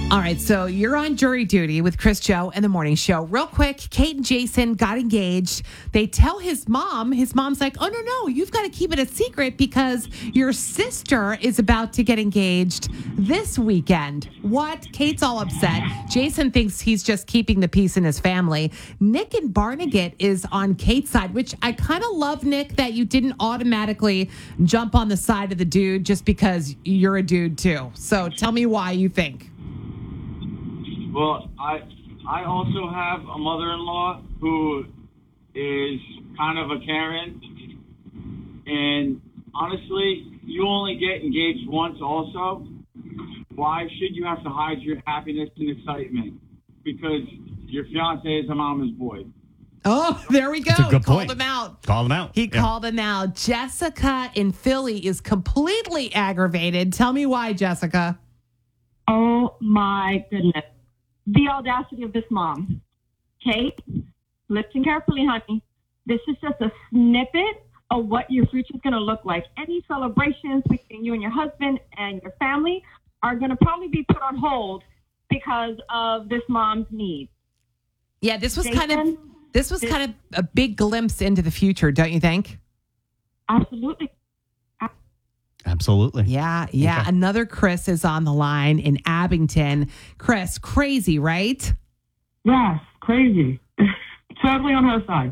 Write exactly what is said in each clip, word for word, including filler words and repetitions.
All right, so you're on jury duty with Chris Joe and the Morning Show. Real quick, Kate and Jason got engaged. They tell his mom. His mom's like, oh, no, no, you've got to keep it a secret because your sister is about to get engaged this weekend. What? Kate's all upset. Jason thinks he's just keeping the peace in his family. Nick and Barnegat is on Kate's side, which I kind of love, Nick, that you didn't automatically jump on the side of the dude just because you're a dude, too. So tell me why you think. Well, I I also have a mother-in-law who is kind of a Karen. And honestly, you only get engaged once also. Why should you have to hide your happiness and excitement? Because your fiance is a mama's boy. Oh, there we go. That's a good Called point. him out. Called him out. He Yeah. called him out. Jessica in Philly is completely aggravated. Tell me why, Jessica. Oh, my goodness. The audacity of this mom. Kate, listen carefully, honey. This is just a snippet of what your future is going to look like. Any celebrations between you and your husband and your family are going to probably be put on hold because of this mom's needs. Yeah, this was Jason, kind of this was this- kind of a big glimpse into the future, don't you think? Absolutely. Absolutely. Yeah, yeah. Okay. Another Chris is on the line in Abington. Chris, crazy, right? Yes, crazy. Totally on her side.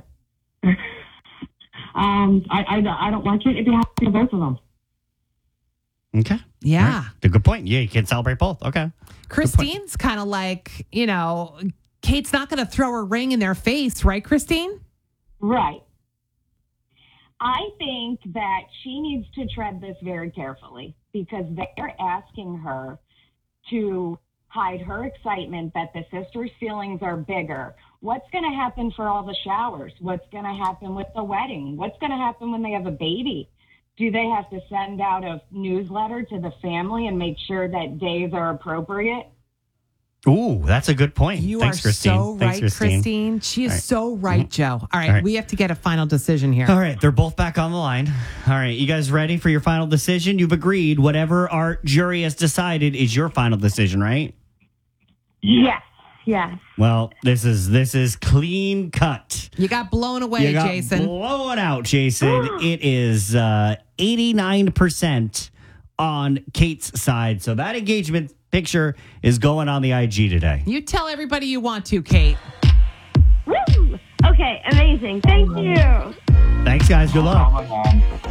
um, I, I, I don't like it if you have to both of them. Okay. Yeah. All right. A good point. Yeah, you can celebrate both. Okay. Christine's kind of like, you know, Kate's not going to throw her ring in their face, right, Christine? Right. I think that she needs to tread this very carefully because they're asking her to hide her excitement that the sister's feelings are bigger. What's going to happen for all the showers? What's going to happen with the wedding? What's going to happen when they have a baby? Do they have to send out a newsletter to the family and make sure that days are appropriate? Ooh, that's a good point. You Thanks, are Christine. so Thanks, right, Christine. Christine. She is All right. so right, Mhm. Joe. All right, All right. we have to get a final decision here. All right, they're both back on the line. All right, you guys ready for your final decision? You've agreed. Whatever our jury has decided is your final decision, right? Yes. Yes. Well, this is this is clean cut. You got blown away, You got Jason. blown out, Jason. It is uh, eighty-nine percent on Kate's side. So that engagement picture is going on the I G today. You tell everybody you want to, Kate. Woo! Okay, amazing. Thank you. Thanks, guys. Good luck. Oh, my mom.